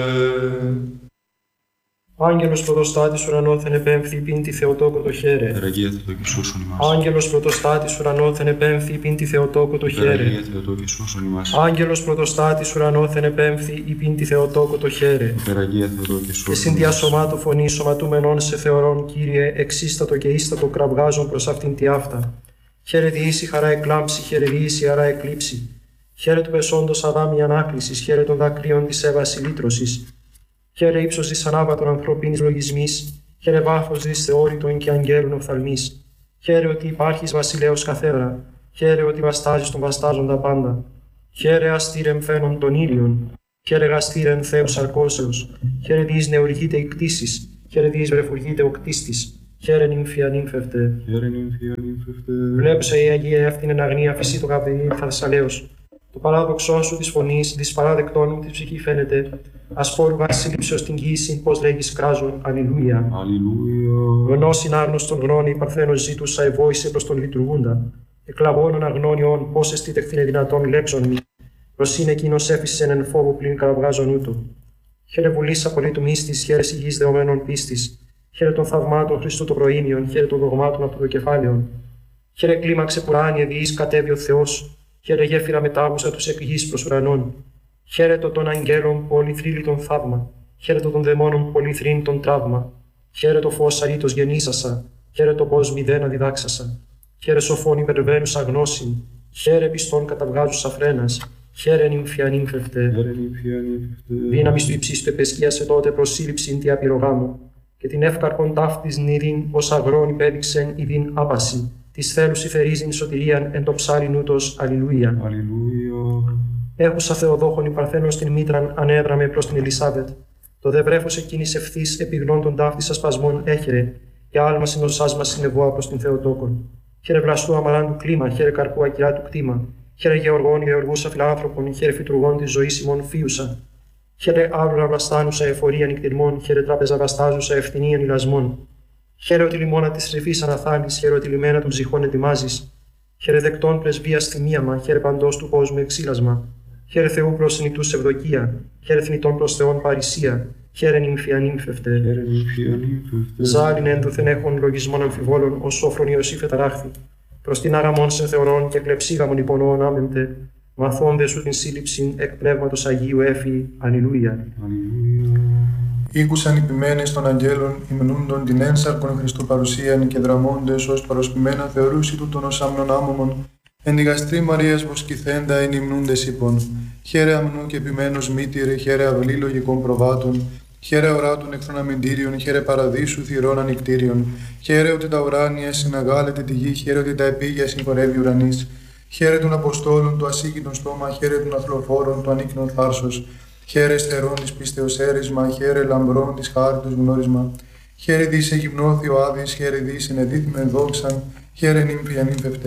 Άγγελος πρωτοστάτης ουρανόθεν επέμφθη πίν τη Θεοτόκο το χαίρε. Υπεραγία Θεοτόκε σώσον ημάς. Άγγελος πρωτοστάτης ουρανόθεν επέμφθη πίν τη Θεοτόκο το χαίρε. Υπεραγία Θεοτόκε σώσον ημάς. Άγγελος πρωτοστάτης ουρανόθεν επέμφθη πίν τη Θεοτόκο το χαίρε. Υπεραγία Θεοτόκε Και σώσον συν διασωμάτου φωνή σωματούμενον σε θεωρών, Κύριε, εξίστατο και ίστατο κραυγάζον προς αυτήν τη αυτά. Χαίρε διήσει χαρά εκλάμψη, χαίρε διήσει χαρά εκλείψη. Χαίρε του πεσόντος αδάμι ανάκλησης, χαίρε των δακρύων της έβαση λύτρωσης. Χαίρε ύψος της ανάβατων ανθρωπίνης λογισμής, χαίρε βάθος της θεώρητων και αγγέλων οφθαλμής. Χαίρε ότι υπάρχεις βασιλέος καθέδρα, χαίρε ότι βαστάζεις τον βαστάζοντα πάντα. Χαίρε αστήρεμ φαίνον των ήλιων, χαίρε γαστήρεμ Θεός αρκώσεως, χαίρε διείς νεουργείται η κτήσης, χαίρε διείς βρεφουργείται ο κτίστης. Χαίρε νύμφια νύμφευτε. Βλέψε η Αγία αυτήν εν αγνία φυσί το καπδί Θασσαλέως. Το παράδοξό σου της φωνής, της παράδεκτών μου της ψυχή φαίνεται. Ασπόρουγα σύλληψεως την γύση, πώς λέγεις κράζον, Αλληλούια. Γνώσιν άγνωστον γνώνη, παρθένος ζήτουσα ευόησε προς τον λειτουργούντα. Εκλαβώνων αγνώνιον, πώς εστίτεχθην δυνατόν λέξον μη. Προσήν εκείνος έφυσεν εν φόβο πλην καραβγάζον ούτου. Χαίρε βουλής απολύτου μύστης, χαίρε υγιής δεωμένων πίστης. Χαίρε των θαυμάτων Χριστού το προήμιον, χαίρε των δογμάτων από το κεφάλαιον. Χαίρε κλίμαξε πουράνιε διείς κατέβει ο Θεός. Χαίρε γέφυρα μετάβουσα τους εκ γης προς ουρανών. Χαίρετο των αγγέλων πολυθρύλιτον θαύμα. Χαίρετο των δαιμόνων πολυθρύνητον τραύμα. Χαίρετο φως αρήτως γεννήσασα. Χαίρετο πως μηδένα διδάξασα. Χαίρε σοφών υπερβαίνουσα γνώσιν. Χαίρε πιστών καταβγάζουσα φρένας. Χαίρε νύμφια νύμφευτε. Δύναμις του υψίστου επεσκίασε τότε προσύλληψην τη απειρογάμου. Και την εύκαρπον ταύτης νηδίν ως αγρόν υπέδειξεν ηδίν άπαση. Της θέλους υφερίζειν σωτηρίαν εν το ψάριν ούτως. Αλληλούια. Έχουσα Θεοδόχων η Παρθένος την μήτραν ανέδραμε προς την Ελισάβετ. Το δε βρέφος εκείνης ευθύς επιγνών των ταύτης ασπασμών έχερε, και άλμα συνοσάς μας συνεβόα προς την Θεοτόκον. Χαίρε βλαστού αμαράντου κλίμα, χαίρε καρπού ακυρά του κτήμα. Χαίρε γεωργών γεωργούσα φιλάνθρωπων, χαίρε φυτουργών της ζωής ημών φίουσα. Χαίρε άβλουρα βλαστάνουσα εφορία νυκτηρμών, χαίρε τράπεζα βαστάζουσα ευθυνίαν ηλασμών. Χαίρε ότι λιμόνα της ρηφής αναθάνεις, χαίρε ότι λιμένα των ψυχών ετοιμάζεις. Χαίρε δεκτών πρεσβείας θυμίαμα, χαίρε παντός του κόσμου εξήλασμα. Χαίρε Θεού προς συνητούς ευδοκία, χαίρε θνητών προς Θεών παρησία, χαίρε νύμφια νύμφευτε. Ζάλιν ένδοθεν έχων λογισμών αμφιβόλων, ως σόφρον Ιωσήφ εταράχθη. Προς την άραμον σε θεωρών και κλεψίγαμον υπονοών άμεμπτε, μαθώνde σου την σύλληψην εκ πνεύματος Αγίου έφη. Αλληλούια. Ήκουσαν οι ποιμένες των αγγέλων, υμνούντον την ένσαρκον Χριστού παρουσίαν και δραμώντες ως παροσπημένα θεωρούσι τούτον ως άμνον άμωμον. Εν η γαστρή Μαρίας βοσκηθέντα εν υμνούντες είπων. Χαίρε αμνού και ποιμένος μήτηρε, χαίρε αυλή λογικών προβάτων. Χαίρε οράτων εχθρών αμυντήριων, χαίρε παραδείσου θυρών ανικτήριων. Χαίρε ότι τα ουράνια συναγάλεται τη γη, χαίρε ότι τα επίγεια συγχωρεύει ουρανής. Χαίρε των Αποστόλων του ασύγκητον στόμα, χαίρε των αθλοφόρων του ανίκνων θάρσος. Χαίρε στερών της πίστεως έρισμα, χαίρε λαμπρών της χάριτος γνώρισμα. Χαίρε δις εγυμνώθη ο Άδης, χαίρε δις ενεδίθημεν δόξαν, χαίρε νύμφια νύμφευτε.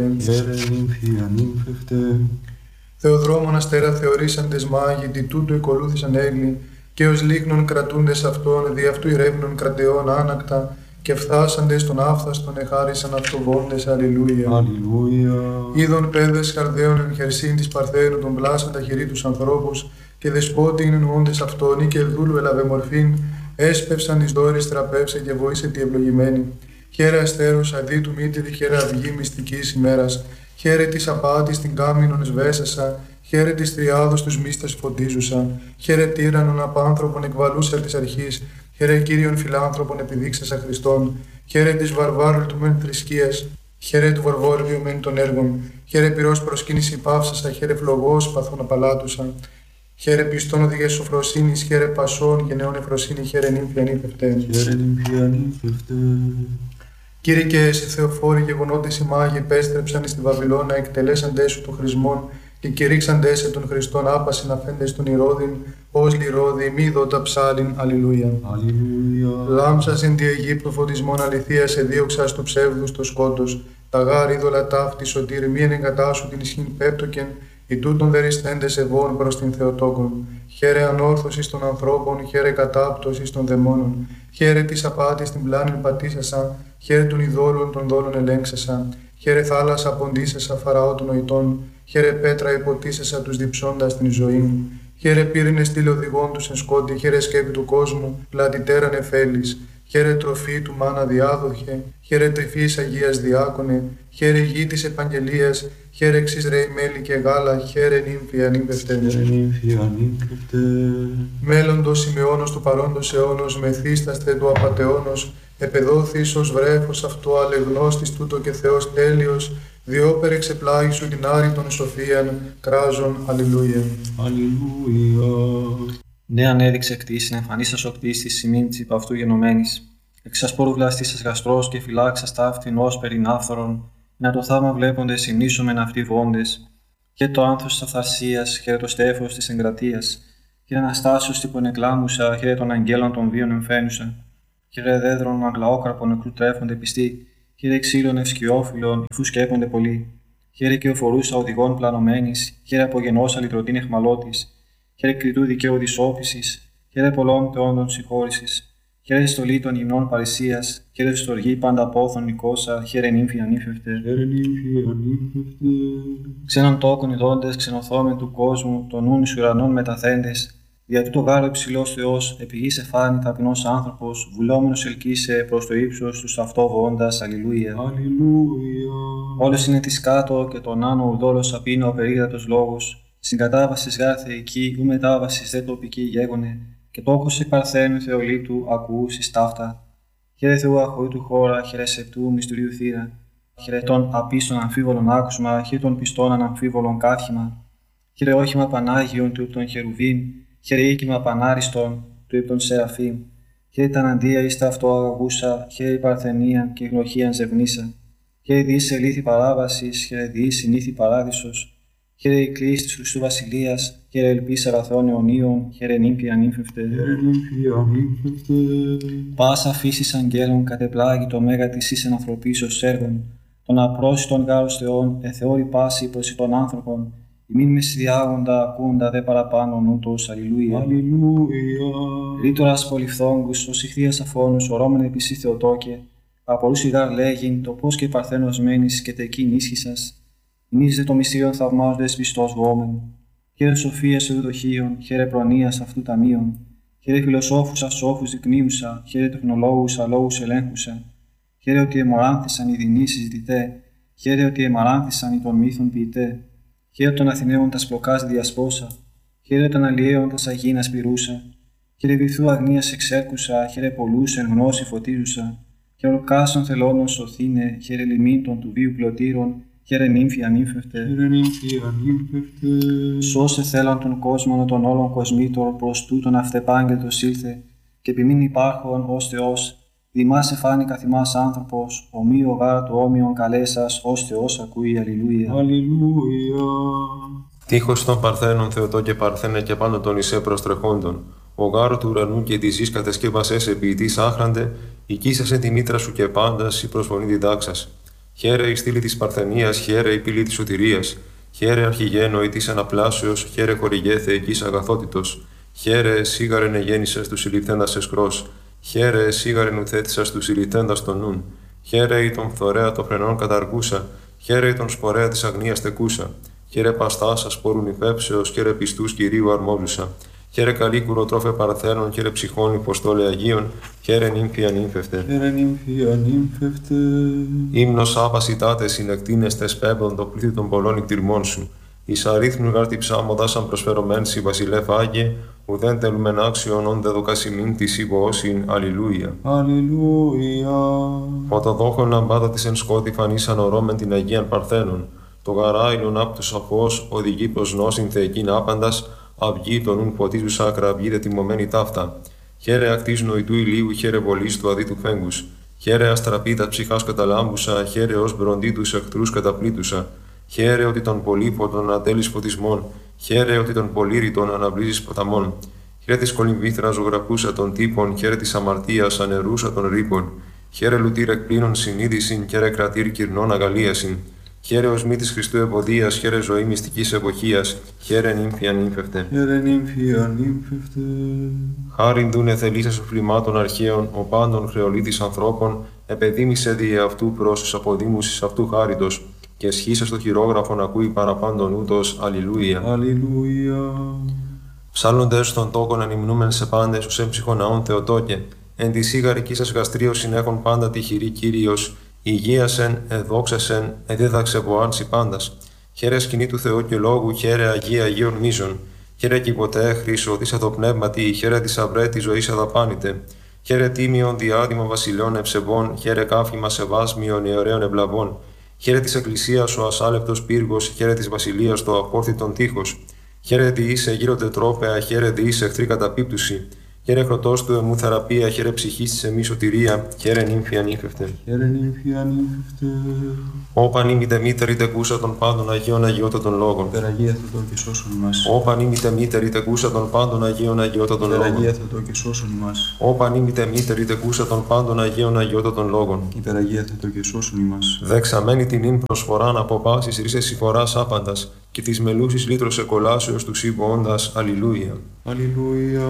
Θεοδρόμων αστέρα θεωρήσαντες μάγοι, τι τούτο εκολούθησαν έγκλη, και ως λίγνων κρατούντες αυτών, δι' αυτού ηρεύνων κρατεών άνακτα, και φθάσαντες των άφθαστον εχάρισαν αυτοβόντες. Αλληλούια. Είδων πέδες χαρδαίων εν χερσίν της Παρθένου των πλάσαντα χειρί τους ανθρώπους, και δεσπότη εννοούντες αυτόν, ή και δούλου ελαβε μορφήν, έσπευσαν εις δόρης τραπεύσε και βοήσε τη ευλογημένη. Χαίρε αστέρους αδίτου μήτηρη, χαίρε αυγή μυστικής ημέρας. Χαίρε της απάτης την κάμινον σβέσασα, χαίρε της τριάδος τους μύστας φωτίζουσα. Χαίρε τύραννον απάνθρωπον εκβαλούσα της αρχής, χαίρε Κύριον φιλάνθρωπον επιδείξασα Χριστόν. Χαίρε της βαρβάρου του μεν θρησκείας, χαίρε του βαρβόριου μεν των έργων. Χαίρε πυρός προσκύνηση πάυσασα, χαίρε φλογός παθών απαλάτουσα. Χαίρε πιστών οδηγές σοφροσύνης, χαίρε πασών και νεών εφροσύνη, χαίρε νύμφια νύμφευτε. Κύριε και εσύ Θεοφόροι γεγονότες οι μάγοι επέστρεψαν στη Βαβυλώνα, εκτελέσαντες σου των χρησμών και κηρύξαντες σε των Χριστών άπασιν αφέντες των Ηρώδην, ως λιρόδι μη δότα ψάλιν. Αλληλούια. Λάμψας εν τη Αιγύπτου φωτισμών αληθείας εδίωξας του ψεύδους το σκότος, τα γάρ είδωλα ταύτη σωτήρ μη εγκατάσου την ισχύν πέπτοκεν, οι τούτων δεριστέντες ευών προς την Θεοτόκον. Χαίρε ανόρθωσης των ανθρώπων, χαίρε κατάπτωσης των δαιμόνων. Χαίρε της απάτης την πλάνην πατήσασα, χαίρε των ειδόλων των δόλων ελέγξασα. Χαίρε θάλασσα ποντίσασα φαραώ των νοητών, χαίρε πέτρα υποτίσασα τους διψώντας την ζωή. Χαίρε πύρινε στήλε οδηγών του εν σκόντι, χαίρε σκέπη του κόσμου, πλατητέρα νεφέλης. Χαίρε τροφή του μάνα διάδοχε, χαίρε τρυφής Αγίας Διάκονε, χαίρε γη της επαγγελίας, χαίρε εξής ρέι μέλι και γάλα, χαίρε νύμφη ανήμπευτε. Μέλλοντος Σιμεώνος του παρόντος αιώνος, μεθύσταστε του απατεώνος, επεδόθης ως βρέφος αυτό αλεγνώστης τούτο και Θεός τέλειος, διόπερ εξεπλάγει σου την άρρητον σοφίαν, κράζον, αλληλούια. Ναι, ανέδειξε κτήσιν, εμφανίσας ο κτίστης, σημείν της υπ' αυτού γενομένης. Εξασπόρου βλαστήσας γαστρός και φυλάξας ταύτην ως περινάφθορον, να το θαύμα βλέποντες συνήσομεν αυτοί βόντες. Και το άνθος της αυθαρσίας, χαίρε το στέφος της εγκρατείας. Χαίρε Αναστάσεως τύπον εκλάμουσα, χαίρε των αγγέλων των βίων εμφαίνουσα. Χαίρε δέδρων αγλαόκραπων νεκρού τρέφονται πιστοί. Χαίρε ξύλων ευσκιόφυλλων, υφού σκέπονται πολύ. Χαίρε και οφορούσα οδηγών πλανωμένης, χαίρε απογενώσα λυτρωτήν εχμαλώτης. Χαίρε κριτού δικαίου δυσόπισης, χαίρε πολλών θεόντων συγχώρησης. Χαίρε στολή των γυμνών παρησίας, χαίρε στοργή πάντα πόθων νικόσα, χαίρε νύμφη ανήφευτε. Ξένων τόκων ειδώντες, ξενοθόμεν του κόσμου, των νουν εις ουρανών μεταθέντες. Δια τούτο γάρο υψηλός Θεός, επί γης εφάνη ταπεινός άνθρωπος, βουλόμενος ελκύσε προς το ύψος τους αυτό βοώντας, αλληλούια. Όλος είναι της κάτω και τον άνω ουδόλος απίνω ο περίγρατος λόγος. Συγκατάβασης γάρ θεϊκή, ου μετάβασης δε τοπική γέγονε, και τόκος εκ παρθένου Θεολίτου ακουούσης ταύτα. Χαίρε Θεού αχωρήτου χώρα, χαίρε σεπτού μυστηρίου θύρα. Χαίρε των απίστων αμφίβολων άκουσμα, χαίρε των πιστών αναμφίβολων καύχημα. Χαίρε όχημα Πανάγιον του των Χερουβίμ, χαίρε οίκημα Πανάριστον του υπ' των Σεραφείμ. Χαίρε τα αναντία εις τα αυτό αγαγούσα, χαίρε η παρθενία και γνωχίαν ζευνίσα. Χαίρε διείς ελήθη παράβασης, χαίρε διείς συνήθη παράδεισος. Χαίρε η κλίση της Χριστού Βασιλείας, χαίρε ελπίς αγαθών αιωνίων, χαίρε νύμφη ανήφευτε. Πάσα φύσης αγγέλων κατεπλάγει το μέγα της εις ανθρωπίσεως έργων, των απρόσιτων γάρους Θεών, εθεώρη πάση προς των άνθρωπων, ημίν μεσιδιάγοντα ακούντα δε παραπάνω νούτος, αλληλούια. Ρήτορας πολυφθόγκους, ως ηχθείας αφώνους, ορώμεν επισή Θεοτόκε, απορούς ηγάρ λέγειν, το πώς και παρθένος μένεις και τεκείν ίσχυσας. Νίζε το μυστήριον θαυμάζοντες πιστός βόμεν. Χαίρε σοφίας εουδοχείων, χαίρε προνοίας αυτού ταμείων. Χαίρε φιλοσόφους ασόφους δεικνύουσα, χαίρε τεχνολόγους αλόγους ελέγχουσα. Χαίρε ότι εμοράνθησαν οι δεινοί συζητητέ, χαίρε ότι εμαράνθησαν οι των μύθων ποιητέ. Χαίρε των Αθηναίων τα σπλοκάς διασπόσα, χαίρε των Αλλιέων τα σαγίνας πυρούσα. Χαίρε βυθού αγνίας εξέρκουσα, χαίρε πολλούς εν γνώση φωτίζουσα. Χαίρε ορκάσων θελώνων σωθήνε, χαίρε λιμήν των του βίου πλωτήρων. Χαίρε νύμφη ανήφευτε. Σώσε θέλαν τον κόσμο των όλων κοσμήτων προς τούτον αυτεπάγγελτος ήλθε, και επιμήν υπάρχον ως Θεός, δημάς εφάνει καθημάς άνθρωπος, ομοίο γάρα του όμοιον καλέσας, ως Θεός ακούει, αλληλούια. Τείχος των Παρθένων Θεοτό και Παρθένε και πάνω των Ισέ προστρεχόντων, ο γάρο του ουρανού και τη γης κατασκεύασες ποιητής άχραντε, οικίσασε τη μήτρα σου και πάντας η προσφωνή διδάξας. Χαίρε η στήλη της Παρθενίας, χαίρε η πύλη της σωτηρίας, χαίρε αρχηγένωη της αναπλάσεως, χαίρε χορηγέ θεϊκής αγαθότητος, χαίρε σίγαρεν εγέννησας του συλληφθέντας εσκρός, χαίρε σίγαρεν ουθέτησας του συλληφθέντας των νουν, χαίρε η τον φθορέα των φρενών καταργούσα, χαίρε η τον σπορέα της αγνίας τεκούσα, χαίρε παστάσα σπόρουν υφέψεως, χαίρε πιστούς Κυρίου αρμόζουσα. Χαίρε καλή κουροτρόφε Παρθένων, χαίρε ψυχών υποστόλε Αγίων, χαίρε νύμφη ανήφευτε. Ύμνος άπασιτάτε συνεκτίνεστες πέμπτον το πλήθη των πολλών νυχτηρμών σου. Εις αρίθμου γάρτη ψάμοντα σαν προσφερωμένση βασιλεύ Άγιε, ουδέν τελουμεν άξιον όντε δοκασιμήν της υποώσιν, αλληλούια. Φωτοδόχων αμπάτα της εν σκότη φανίσαν ορώμεν την Αγίαν Παρθένων. Το γαράιλον απ' τους αφός οδηγεί προς νόσιν θεϊκήν άπαντας, αυγή των ουν φωτίζουσα ακραυγή δε τιμωμένη ταύτα. Χαίρε ακτής νοητού ηλίου, χαίρε βολής του αδίτου φέγγους. Χαίρε αστραπίτα ψυχάς καταλάμπουσα, χαίρε ως μπροντί τους εχθρούς καταπλήτουσα. Χαίρε ότι των πολύφωτων ατέλεις φωτισμών, χαίρε ότι των πολύρητων αναβλύζεις ποταμών. Χαίρε της κολυμβήθρα ζωγραφούσα των τύπων, χαίρε της αμαρτίας ανερούσα των ρήπων. Χαίρε λουτήρ εκπλήνων συνείδησιν, χαίρε κρατήρ κυρνών αγαλίασιν. Χαίρε ως μύτης Χριστού ευωδίας, χαίρε ζωή μυστικής εποχίας, χαίρε νύμφη ανήφευτε. Χάριν δούνε θελήσας φλημάτων αρχαίων, ο πάντων χρεολίτης ανθρώπων, επεδίμησε δι' αυτού πρόσους αποδήμουσης αυτού χάριτος, και σχήσα στο χειρόγραφον ακούει παραπάντων ούτως, αλληλούια. Ψάλλοντες των τόκων ανυμνούμεν σε πάντες ους έμψυχον ναών Θεοτόκε, εν τη σίγαρική σας γαστρίο συνέχον πάντα τυχηρή Κύριος, υγείασεν, εδόξασεν, εδίδαξε βοάρτσι πάντας. Χαίρε σκηνή του Θεού και λόγου, χαίρε Αγία Αγίων μίζων, χαίρε και ποτέ χρήσο, της αδοπνεύματι, χαίρε της αυρέ τη ζωής αδαπάνητε. Χαίρε τίμιον διάδημα βασιλιών ευσεβών, χαίρε κάφημα σεβάσμιων αιωραίων ευλαβών. Χαίρε της Εκκλησίας ο ασάλευτος πύργος, χαίρε της βασιλείας το απόρθητον τείχος. Χαίρε διήσε γύρω τετρόπαια, χαίρε διήσε εχθρή καταπίπτουση. Χαίρε χρωτός του εμού θεραπεία, χαίρε ψυχής της εμείς σωτηρία, χαίρε νύμφη ανήφευτε. Χαίρε νύμφη ανήφευτε. Όπα νύμητε μήτερη τεκούσα των πάντων Αγίων Αγιώτα των λόγων. Υπεραγία Θεοτό και σώσον ημάς. Όπα νύμητε μήτερη τεκούσα των πάντων Αγίων Αγιώτα των λόγων. Υπεραγία Θεοτό και σώσον ημάς. Όπα νύμητε μήτερη τεκούσα των πάντων Αγίων Αγιώτα των λόγων. Υπεραγία Θεοτό και σώσον ημάς. Δεξαμένη την ύν προσφοράν από πάσης ρίσες συμφοράς άπαντας και της μελούσης λύτρος εκολάσεως του σύμπου όντας. Αλληλούια. Αλληλούια.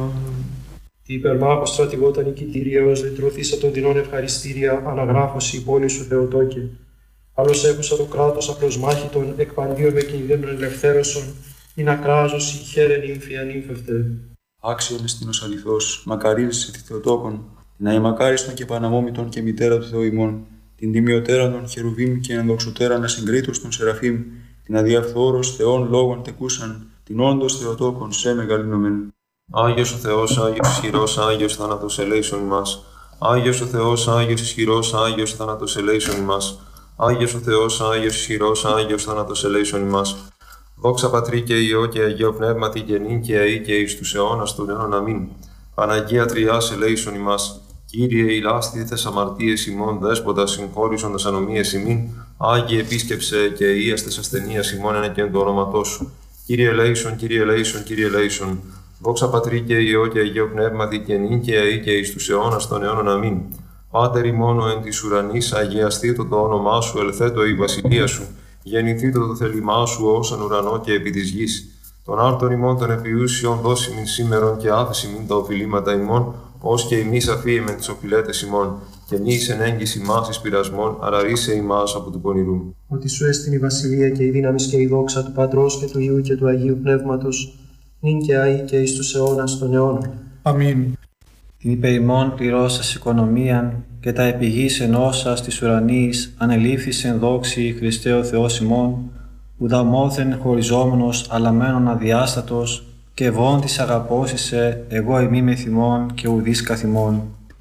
Τι υπερμάχο στρατηγότα νικητήρια ως λυτρωθήσα των δεινών ευχαριστήρια, αναγράφωση η πόλη σου Θεοτόκε. Άλλος έχουσα το κράτος απλώς μάχητον, εκ παντίων με κινδύνων ελευθέρωσον, ειν ακράζωση, χαίρε νύμφη ανύμφευτε. Άξιον εστίνος αληθώς, μακαρίλησε τη Θεοτόκον, την αημακάριστον και παναμόμητον και μητέρα του Θεού ημών, την τιμιωτέραν των χερουβίμ και ενδοξωτέραν ασυγκρίτως των Σεραφείμ, την αδιαφθόρος Θεών λόγων τεκούσαν, την όντως Θεοτόκον σε μεγαλύνομεν. Άγιος ο Θεός, Άγιος ισχυρός, Άγιος θάνατος ελέησον ημάς. Άγιος ο Θεός, Άγιος ισχυρός, Άγιος θάνατος ελέησον ημάς. Άγιος ο Θεός, Άγιος ισχυρός, Άγιος θάνατος ελέησον ημάς. Δόξα Πατρί και Υιό και Αγίο Πνεύματι και νυν και αεί και εις τους αιώνας των αιώνων αμήν. Παναγία Τριάς ελέησον ημάς. Κύριε ηλάστηθες αμαρτίες ημών, δέσποτα συγχώρησοντας ανομίες ημίν. Άγιε επίσκεψε και ίαστες ασθενείας ημών ένα και εν το όνοματό σου. Κύριε ελέησον, Κύριε ελέησον, Κύριε ελέησον. Δόξα Πατρί και Υιό και Αγίο Πνεύματι και νυν και αεί και εις τους αιώνας των αιώνων αμήν. Πάτερ ημών εν της ουρανής, αγιαστήτω το όνομά σου, ελθέτω η βασιλεία σου. Γεννηθήτω το θέλημά σου ως εν ουρανό και επί της γης. Τον άρτον ημών των επιούσιων δώσιμην σήμερον και άφησιμην τα οφειλήματα ημών, ως και ημείς αφίεμεν τις οφειλέτες ημών. Και μη εις εν έγκυς ημάς εις πειρασμών, αλλά ρίσε ημάς από του πονηρού. Ότι σου έστειν η βασιλεία και η δύναμις και η δόξα του Πατρός και του Υιού και του Αγίου Πνεύματος, νυν και αεί και εις τους αιώνας των αιώνων. Αμήν. Την υπερ ημών πληρώσας οικονομίαν και τα επιγείς ενώσας της ουρανής ανελήφθησεν δόξη Χριστέ ο Θεός ημών, ουδαμόθεν χωριζόμενος αλλά μένον αδιάστατος και βόν της αγαπώσισε εγώ ημί με θυμών και ουδείς καθημών.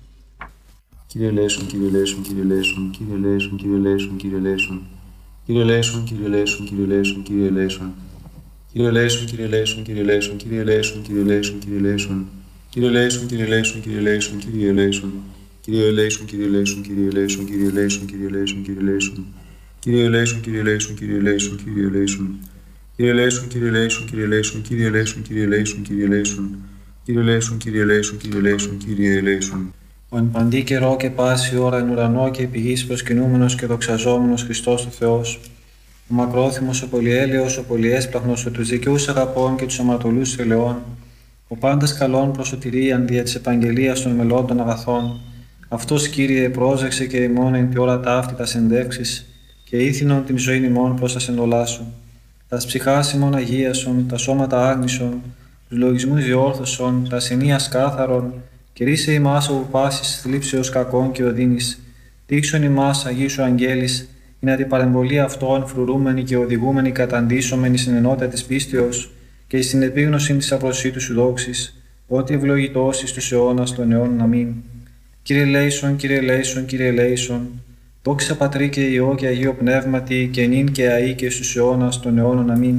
Κύριε ελέησον, Κύριε ελέησον, Κύριε ελέησον, Κύριε ελέησον, Κύριε ελέησον, Κύριε ελέησον. Κύριε ελέησον, Κύριε ελέησον, Κύριε ελέησον, Κύριε ελέησον. Κύριε ελέησον, Κύριε ελέησον, Κύριε ελέησον, Κύριε ελέησον, Κύριε ελέησον, Κύριε ελέησον. Κύριε ελέησον, Κύριε ελέησον, Κύριε ελέησον, Κύριε ελέησον. Κύριε ελέησον, Κύριε ελέησον, Κύριε ελέησον, Κύριε ελέησον, Κύριε ελέησον, Κύριε ελέησον. Κύριε ελέησον, Κύριε ελέησον, Κύριε ελέησον, Κύριε ελέησον. Κύριε ελέησον, Κύριε ελέησον, Κύριε ελέησον, Κύριε ελέησον, Κύριε ελέησον, Κύριε ελέησον. Κύριε ελέησον, Κύριε ελέησον, Κύριε ελέησον, Κύριε ελέησον. Ο εν παντή καιρό και πάση ώρα εν ουρανό και επί γης προσκυνούμενος και δοξαζόμενος Χριστός ο Θεός, ο μακρόθυμος, ο πολυέλεος, ο πολυέσπλαχνος, ο τους δικαιούς αγαπών και τους αμαρτωλούς ελαιών, ο πάντας καλών προς σωτηρίαν δια της επαγγελίας των μελών των αγαθών, αυτός Κύριε πρόσεξε και ημών εν τη ώρα ταύτη τας ενδεύξεις και ήθινον την ζωήν ημών προς τα σεντολά σου. Τας ψυχάς ημών αγίασον, τα σώματα άγνησον, τους λογισμούς διόρθωσον, τα ασθενείας κάθαρον, και ρίσε ημάς από πάσης θλίψεως κακών και οδύνης. Δείξον ημάς Αγίου Αγγέλης, είναι την παρεμβολή αυτών φρουρούμενοι και οδηγούμενοι καταντήσομενοι στην ενότητα της πίστεως και στην επίγνωση της απροσίτου σου δόξης, ότι ευλογητός εις τους αιώνας των αιώνων αμήν. Κύριε ελέησον, Κύριε ελέησον, Κύριε ελέησον, δόξα Πατρί και Υιό και Αγίο Πνεύματι και νυν και αεί και στους αιώνας των αιώνων αμήν.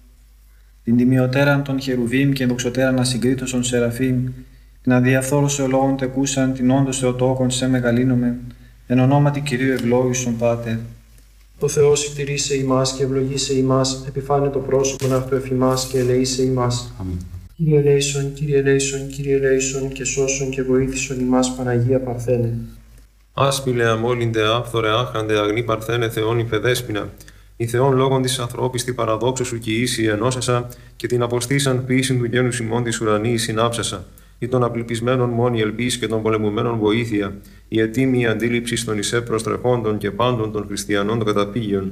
Την τιμιωτέραν των χερουβίμ και ενδοξωτέραν ασυγκρίτως των Σεραφείμ, την αδιαφθόρος ευλόγων τεκούσαν την όντως Θεοτόκον σε μεγαλύνομεν, εν ονόματι Κυρίου ευλόγησον Πάτερ. Ο Θεός ευτηρήσε ημάς και ευλογήσε ημάς, επιφάνε το πρόσωπον αυτού εφημάς και ελεήσε ημάς. Αμήν. Κύριε ελέησον, Κύριε ελέησον, Κύριε ελέησον και σώσον και βοήθησον ημάς Παναγία Παρθένε. Άσπηλε αμόλυντε άφθορε άχαντε αγνή Παρθένε Θεόν υπεδέσποινα. Η Θεόν λόγων της ανθρώπης τη παραδόξου σου κι ίση ενώσασα και την αποστήσαν πίσιν του γένους ημών της ουρανής συνάψασα. Ή των απληπισμένων μόνη ελπίς και των πολεμουμένων βοήθεια, η ετοίμη αντίληψη των εισέ προστρεχόντων και πάντων των χριστιανών των καταπήγειων,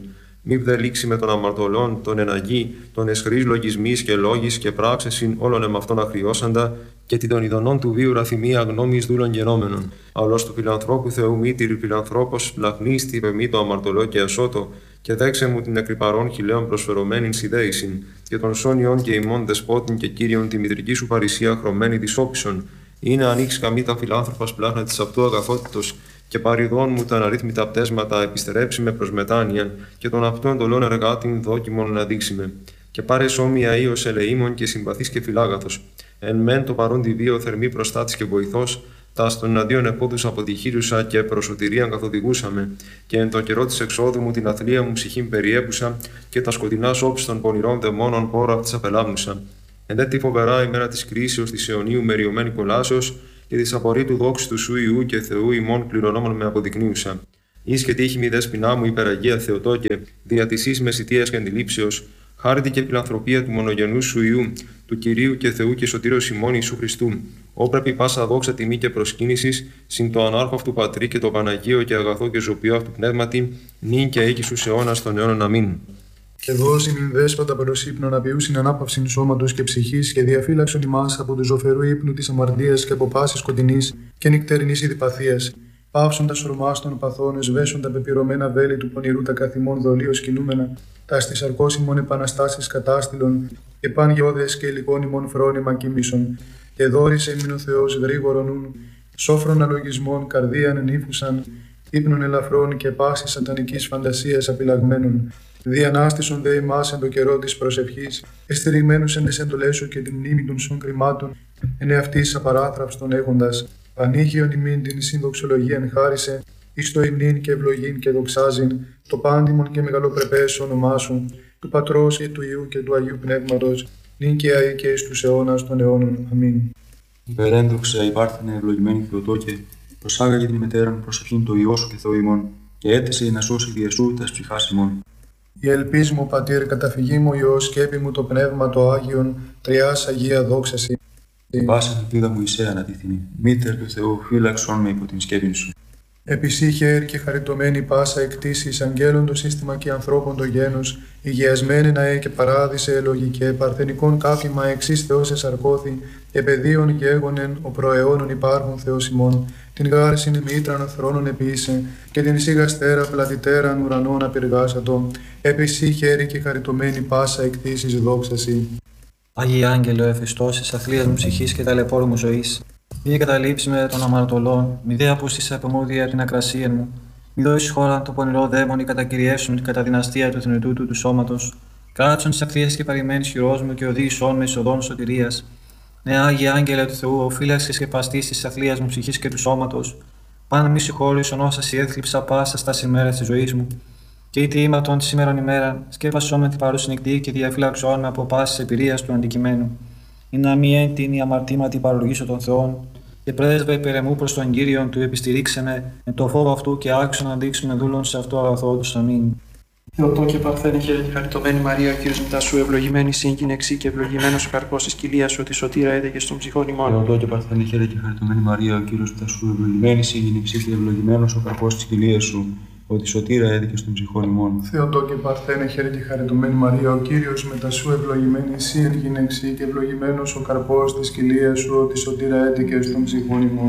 μη βδελήξει με των αμαρτωλών, των εναγή, των εσχρής λογισμής και λόγης και πράξεσιν όλων εμαυτών αχριώσαντα, και την των ειδονών του βίου ραθυμία γνώμης δούλων γενόμενων. Αυλός του φιλανθρώπου Θεού μήτηρη φιλανθρώπος, πλαχνίστη με το αμαρτωλό και ασώτο, και δέξε μου την εκρυπαρών χιλέων προσφερωμένην συνδέησιν, και των σόνιων και ημών δεσπότην και κύριων τη μητρική σου παρησία χρωμένη της όπισον. Είναι ανοίξει καμίτα φιλάνθρωπας πλάχνα της αυτού αγαθότητος, και παριδών μου τα αναρρύθμιτα πτέσματα επιστερέψει με προς μετάνοιαν, και των αυτού εντολών εργάτην δόκιμον να δείξει με. Και πάρε σώμια ίος ελεήμων και συμπαθής και φιλάγαθος. Εν μεν το παρόν τη βίο θερμή προστάτης και βοηθός, τα των αντίον επόδους αποτυχήρουσα και προς σωτηρίαν καθοδηγούσαμε, και εν το καιρό της εξόδου μου την αθλία μου ψυχήν περιέπουσα, και τα σκοτεινά όψη των πονηρών δαιμόνων πόρα αυτής απελάμνουσα. Εν δε τη φοβερά ημέρα της κρίσεως της αιωνίου μεριωμένη κολάσεως, και της απορρίτου δόξη του σου Ιού και Θεού ημών κληρονόμων με αποδεικνύουσα. Εις και τύχη μη δέσποινά μου υπεραγία Θεοτόκε, δια της εις μεσητείας και αντιλήψεως, χάρητη και φιλανθρωπία του μονογενού σου Ιού, του Κυρίου και Θεού και Σωτήρος ημών Ιησού Χριστού. Όπρεπη πάσα δόξα τιμή και προσκύνησης, συν το ανάρχο αυτού Πατρί και το Παναγίο και αγαθό και ζωπιό αυτού πνεύματι, νυν και αίκη στους αιώνας των αιώνων. Αμήν. Και δώσει μην δέσποτα προς ύπνο να ποιούσιν ανάπαυσιν σώματος και ψυχής, και διαφύλαξον ημάς από του ζωφερού ύπνου της αμαρτίας και από πάσης σκοτεινής και νυκτερινής ειδιπαθίας. Πάυσον τα σωρμάς των παθών, εσβέσον τα πεπυρωμένα βέλη του πονηρού τα καθημών δολίως κινούμενα, τα στις αρκώσιμων επαναστάσεις κατάστηλων, και παν γεώδες και υλικών ημών φρόνημα κοίμησον. Και δόρισε μην ο Θεός γρήγορον νουν, σόφρον αλογισμών καρδίαν νύφουσαν, ύπνων ελαφρών και πάσης σατανικής φαντασίας απειλαγμένων. Διανάστησον δε ημάς εν το καιρό της προσευχής, εστηριγμένους εν τες εντολές σου και την μνήμη των σων κρυμάτων, εν εαυτής απαράθραυστον έχοντας. Πανήγιον ημίν την συνδοξολογίαν χάρισε, εις το υμνήν και ευλογήν και δοξάζειν, το πάντιμον και μεγαλοπρεπές όνομά σου, του Πατρός και του Υιού και του Αγίου Πνεύματος, νυν και αεί και εις τους αιώνας των αιώνων. Αμήν. Υπερέντοξα υπάρθενε ευλογημένη Θεοτόκε, προσάγαγε την μετέραν προσευχήν το Υιό σου και Θεό ημών, και έθεσε να σώσει διασού τας ψυχάς ημών. Η ελπίς μου, Πατήρ, καταφυγή μου Υιός, σκέπη μου το Πνεύμα το Άγιον, τριάς Αγία δόξαση. Πάσα ελπίδα μου εισέ ανατίθινη, μήτερ του Θεού, φύλαξον με υπό την σκέπη σου. Επισύχερ και χαριτωμένη πάσα εκτίσεις, αγγέλων το σύστημα και ανθρώπων το γένος, υγιασμένη ναέ και παράδεισε ελογικέ, παρθενικών κάφημα εξής Θεός εσαρκώθη, επαιδείων γέγονεν, ο προαιώνων υπάρχων Θεός ημών, την γάρσιν μήτραν θρόνων επίησε, και την σίγαστέρα πλατητέραν ουρανών απειργάσατο, επισύχερ και χαριτωμένη πάσα εκτίσεις δόξαση. Άγιε Άγγελο, εφιστός της αθλίας μου ψυχής και ταλαιπώρου μου ζωής, μη καταλήψει με των αμαρτωλών, μη δε απούστησε από μου δια την ακρασία μου, μη δώσει χώρα το πονηρό δαίμον ή κατακυριεύσουν την καταδυναστία του θνητού του σώματος, κάτσον τη ευθεία και παρημένης χειρός μου και οδήγησόν με εισοδών σωτηρίας. Ναι, Άγιε Άγγελε του Θεού, ο φύλαξης και παστής της αθλίας μου ψυχής και του σώματος, πάνω μη συγχώρησον όσα σι έθλιψα πάσα στα ημέρας της ζωής μου. Και είτε ήμαρτον τη σήμερον ημέρα, σκέπασόν με την παρούσιν εκδίκη και διαφύλαξόν με από πάσης εμπειρίας του αντικειμένου. Ή να μη έντυνη αμαρτήματι παροργήσω των Θεών, και πρέσβε υπερεμού προς τον Κύριον του επιστηρίξε με το φόβο αυτού και άξιο να δείξουμε δούλων σε αυτό αγαθό του. Αμήν. Θεοτόκε παρθένε χαίρε και χαριτωμένη Μαρία, ο Κύριος μετά σου ευλογημένη σύγκυνεξή και ευλογημένος ο καρπός της κοιλίας σου, ότι σωτήρα έδεγε στον ψυχών ημών. Θεοτόκε παρθένε χαίρε και χαριτωμένη Μαρία, ο Κύριος μετά σου ευλογημένη σύγκυνεξή και ευλογημένος ο καρπός της κοιλίας σου, ότι σωτήρα έδικε στον ψυχών ημών. Θεοτόκε παρθένε χαίρε και χαριτωμένη Μαρία, ο Κύριος μετά σου ευλογημένη σύργυνεξή και ευλογημένος ο καρπός της κοιλίας σου, ότι σωτήρα έδικε στον ψυχών ημών.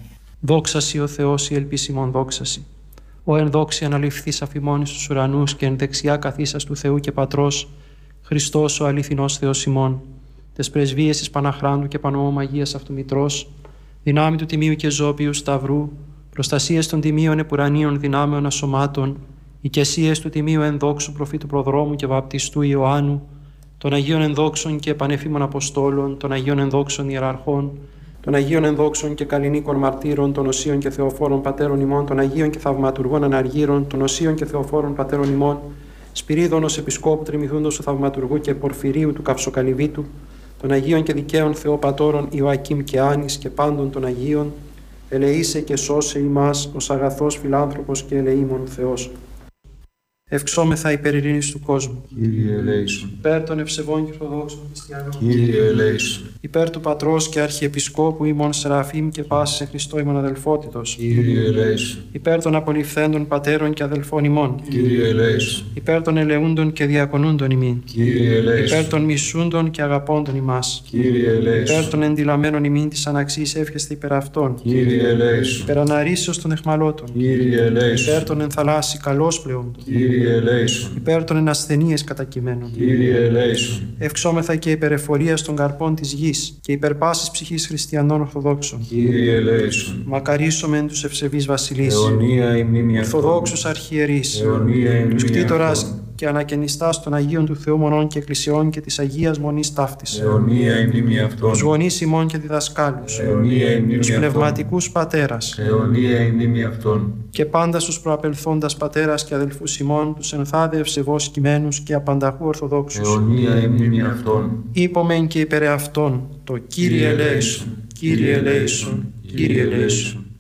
Δόξασι ο Θεός η ελπίσιμον δόξασι. Ο εν δόξη αναληφθείς αφημών στους ουρανούς και εν δεξιά καθίσας του Θεού και Πατρός, Χριστός ο αληθινός Θεός ημών, τες πρεσβείες της Παναχράντου και Πανομαγίας αυτού Μητρός, δυνάμει του Τιμίου και Ζώπιου Σταυρού, προστασίες των Τιμίων Επουρανίων δυνάμεων ασωμάτων, οικεσίες του Τιμίου ενδόξου προφήτου Προδρόμου και Βαπτιστού Ιωάννου, των Αγίων ενδόξων και επανεφήμων Αποστόλων, των Αγίων ενδόξων Ιεραρχών, των Αγίων ενδόξων και καλλινίκων μαρτύρων, των Οσίων και Θεοφόρων Πατέρων ημών, των Αγίων και Θαυματουργών Αναργύρων, των Οσίων και Θεοφόρων Πατέρων ημών, Σπυρίδωνος Επισκόπου Τριμηθούντος του Θαυματουργού και Πορφυρίου του Καυσοκαλυβίτου, των Αγίων και Δικαίων Θεοπατώρων Ιωακήμ και Άνης και πάντων των Αγίων, ελεήσε και σώσε ημάς ως αγαθός φιλάνθρωπος και ελεήμων Θεός. Ευξόμεθα υπέρ ειρήνης του κόσμου. Κύριε ελέησον. Υπέρ των ευσεβών και ορθοδόξων χριστιανών. Κύριε ελέησον. Υπέρ του Πατρός και Αρχιεπισκόπου ημών Σεραφείμ και πάσης εν Χριστώ ημών αδελφότητος. Κύριε ελέησον. Υπέρ των απολυφθέντων πατέρων και αδελφών ημών. Κύριε ελέησον. Υπέρ των ελεούντων και διακονούντων ημίν. Κύριε ελέησον. Υπέρ των μισούντων και αγαπώντων ημάς. Κύριε ελέησον. Υπέρ των εντυλαμένων ημίν της αναξής εύχεστε υπέρ αυτών. Κύριε ελέησον. Υπέρ αναρρήσεως των εχμαλώτων. Κύριε ελέησον. Υπέρ των ενθαλάσσι καλώς πλεόντων. Κύριε ελέησον. Υπέρ των ενασθενείες κατακειμένων. Κύριε ελέησον. Ευξόμεθα και υπέρ εφορίας των καρπών της γης και υπέρ πάσης ψυχής χριστιανών ορθοδόξων. Κύριε ελέησον. Μακαρίσομεν τους ευσεβείς βασιλείς, Αιωνία η μνήμη αυτών. ορθοδόξους αρχιερείς, Αιωνία η τους μνήμη κτήτορας αυτών. και ανακαινιστάς των Αγίων του Θεού Μονών και Εκκλησιών και της Αγίας Μονής Ταύτης, Αιωνία η μνήμη αυτών. τους γονείς ημών και διδασκάλους, Αιωνία η μνήμη τους αυτών. πνευματικούς πατέρας Αιωνία η μνήμη αυτών. και πάντα στους προαπελθόντας πατέρας και αδελφούς ημών, τους ενθάδε ευσεβώς κειμένους και απανταχού ορθοδόξους. Αιωνία η μνήμη αυτών. Είπομεν και υπερ αυτών το Κύριε ελέησον, Κύριε ελέησον, Κύριε ελέησον.